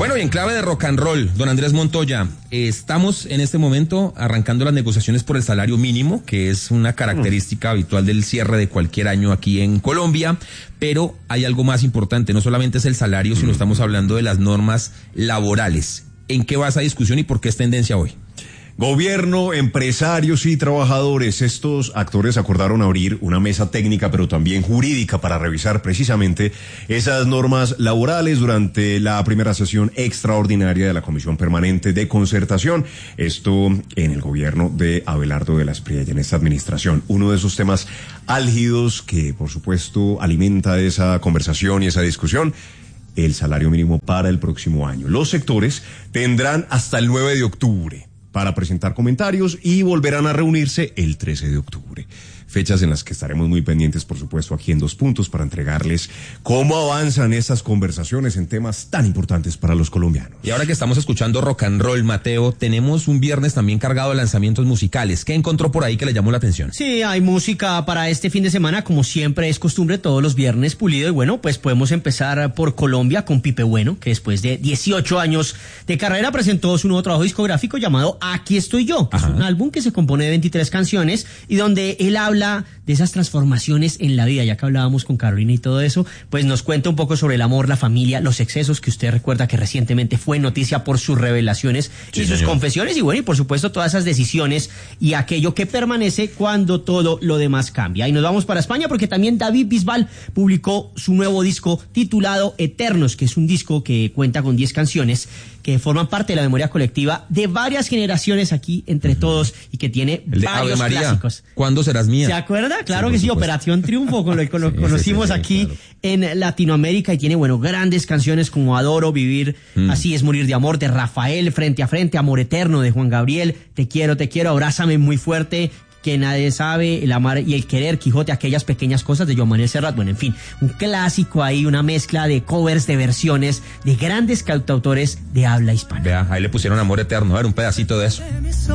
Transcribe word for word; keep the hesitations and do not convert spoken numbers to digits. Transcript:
Bueno, y en clave de rock and roll, don Andrés Montoya, eh, estamos en este momento arrancando las negociaciones por el salario mínimo, que es una característica mm. habitual del cierre de cualquier año aquí en Colombia, pero hay algo más importante, no solamente es el salario, sino mm. estamos hablando de las normas laborales. ¿En qué va esa discusión y por qué es tendencia hoy? Gobierno, empresarios y trabajadores, estos actores acordaron abrir una mesa técnica pero también jurídica para revisar precisamente esas normas laborales durante la primera sesión extraordinaria de la Comisión Permanente de Concertación, esto en el gobierno de Abelardo de la Espriella, en esta administración. Uno de esos temas álgidos que por supuesto alimenta esa conversación y esa discusión, el salario mínimo para el próximo año. Los sectores tendrán hasta el nueve de octubre para presentar comentarios y volverán a reunirse el trece de octubre. Fechas en las que estaremos muy pendientes, por supuesto, aquí en Dos Puntos para entregarles cómo avanzan estas conversaciones en temas tan importantes para los colombianos. Y ahora que estamos escuchando rock and roll, Mateo, tenemos un viernes también cargado de lanzamientos musicales. ¿Qué encontró por ahí que le llamó la atención? Sí, hay música para este fin de semana, como siempre es costumbre todos los viernes, Pulido. Y bueno, pues podemos empezar por Colombia con Pipe Bueno, que después de dieciocho años de carrera presentó su nuevo trabajo discográfico llamado Aquí Estoy Yo, que Ajá. es un álbum que se compone de veintitrés canciones y donde él habla de esas transformaciones en la vida, ya que hablábamos con Carolina y todo eso, pues nos cuenta un poco sobre el amor, la familia, los excesos, que usted recuerda que recientemente fue noticia por sus revelaciones sí, y sus señor. confesiones, y bueno, y por supuesto todas esas decisiones y aquello que permanece cuando todo lo demás cambia. Y nos vamos para España porque también David Bisbal publicó su nuevo disco titulado Eternos, que es un disco que cuenta con diez canciones que forman parte de la memoria colectiva de varias generaciones aquí entre uh-huh. todos y que tiene el de varios Ave María, clásicos. ¿Cuándo serás mía? ¿Se acuerda? Claro sí, que sí, supuesto. Operación Triunfo, con lo que lo sí, conocimos sí, sí, aquí claro. en Latinoamérica, y tiene, bueno, grandes canciones como Adoro, Vivir, mm. Así es Morir de Amor, de Rafael, Frente a Frente, Amor Eterno, de Juan Gabriel, Te Quiero, Te Quiero, Abrázame Muy Fuerte, Que Nadie Sabe, El Amar y el Querer, Quijote, Aquellas Pequeñas Cosas, de Joan Manuel Serrat. Bueno, en fin, un clásico ahí, una mezcla de covers, de versiones de grandes cantautores de habla hispana. Vea, ahí le pusieron Amor Eterno, a ver un pedacito de eso.